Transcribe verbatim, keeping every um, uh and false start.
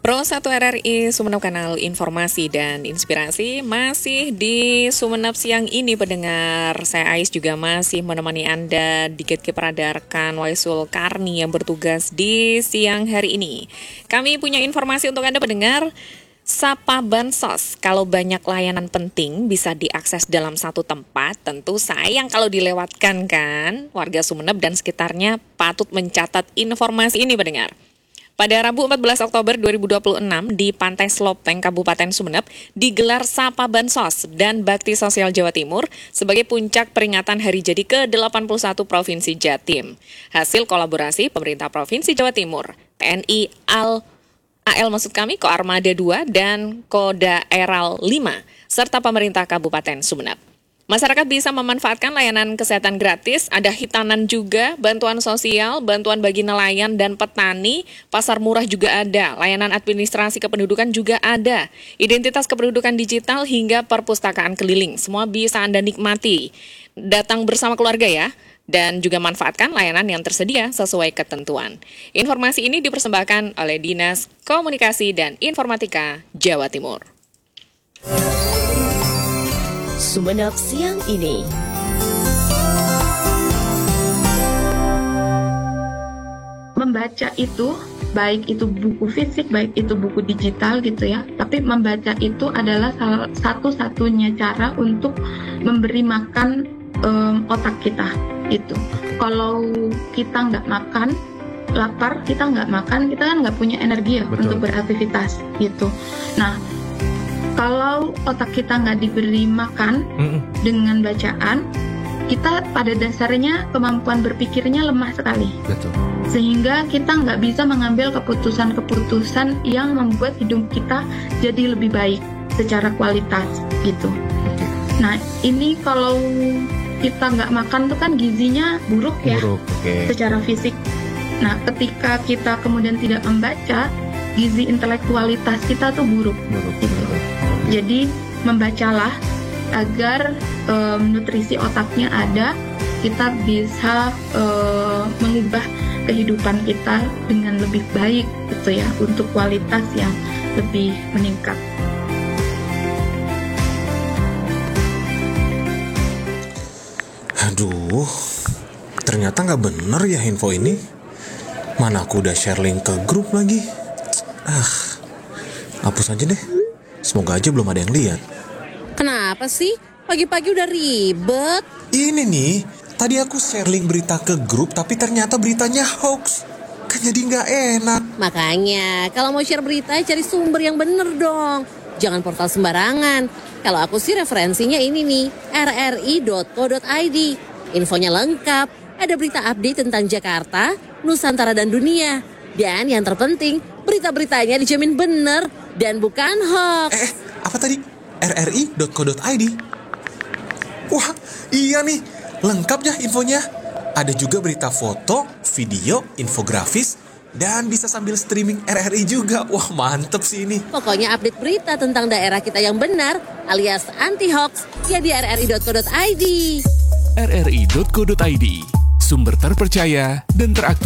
Pro satu R R I Sumeneb, kanal informasi dan inspirasi, masih di Sumeneb siang ini pendengar. Saya Ais juga masih menemani Anda di Get Peradarkan Waisul Karni yang bertugas di siang hari ini. Kami punya informasi untuk Anda pendengar. Sapa Bansos, kalau banyak layanan penting bisa diakses dalam satu tempat, tentu sayang kalau dilewatkan kan. Warga Sumeneb dan sekitarnya patut mencatat informasi ini pendengar. Pada Rabu empat belas Oktober dua ribu dua puluh enam di Pantai Slopeng, Kabupaten Sumeneb, digelar Sapa Bansos dan Bakti Sosial Jawa Timur sebagai puncak peringatan Hari Jadi ke delapan puluh satu Provinsi Jatim. Hasil kolaborasi pemerintah Provinsi Jawa Timur, T N I Al A L maksud kami, Koarmada dua dan Kodaeral lima, serta pemerintah Kabupaten Sumeneb. Masyarakat bisa memanfaatkan layanan kesehatan gratis, ada hitanan juga, bantuan sosial, bantuan bagi nelayan dan petani, pasar murah juga ada, layanan administrasi kependudukan juga ada, identitas kependudukan digital hingga perpustakaan keliling, semua bisa Anda nikmati. Datang bersama keluarga ya, dan juga manfaatkan layanan yang tersedia sesuai ketentuan. Informasi ini dipersembahkan oleh Dinas Komunikasi dan Informatika Jawa Timur. Sumeneb siang ini. Membaca itu, baik itu buku fisik, baik itu buku digital gitu ya, tapi membaca itu adalah salah satu-satunya cara untuk memberi makan um, otak kita gitu. Kalau kita nggak makan, lapar, kita nggak makan, kita kan nggak punya energi ya. Betul. Untuk beraktivitas gitu. Nah, kalau otak kita nggak diberi makan Mm-mm. dengan bacaan, kita pada dasarnya kemampuan berpikirnya lemah sekali. Betul. Sehingga kita nggak bisa mengambil keputusan-keputusan yang membuat hidup kita jadi lebih baik secara kualitas gitu. Okay. Nah, ini kalau kita nggak makan tuh kan gizinya buruk ya, buruk, okay. secara fisik. Nah, ketika kita kemudian tidak membaca, gizi intelektualitas kita tuh buruk, buruk gitu. Buruk. Jadi membacalah agar um, nutrisi otaknya ada, kita bisa um, mengubah kehidupan kita dengan lebih baik gitu ya, untuk kualitas yang lebih meningkat. Aduh, ternyata nggak bener ya info ini. Mana aku udah share link ke grup lagi. Ah, hapus aja deh. Semoga aja belum ada yang lihat. Kenapa sih? Pagi-pagi udah ribet. Ini nih, tadi aku share link berita ke grup, tapi ternyata beritanya hoax. Kan jadi nggak enak. Makanya, kalau mau share berita, cari sumber yang bener dong. Jangan portal sembarangan. Kalau aku sih referensinya ini nih, r r i dot co dot i d. Infonya lengkap, ada berita update tentang Jakarta, Nusantara dan dunia. Dan yang terpenting, berita-beritanya dijamin bener dan bukan hoax. Eh, apa tadi? r r i dot co dot i d. Wah, iya nih, lengkap ya infonya. Ada juga berita foto, video, infografis, dan bisa sambil streaming R R I juga. Wah, mantep sih ini. Pokoknya update berita tentang daerah kita yang benar, alias anti-hoax, ya di r r i dot co dot i d. r r i dot co dot i d, sumber terpercaya dan teraktual.